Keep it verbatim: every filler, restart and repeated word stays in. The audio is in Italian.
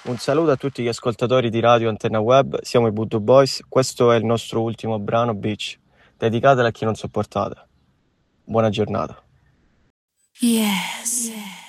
Un saluto a tutti gli ascoltatori di Radio Antenna Web, siamo i Voodoo Boys, questo è il nostro ultimo brano Beach, dedicatelo a chi non sopportate. Buona giornata. Yes. Yeah.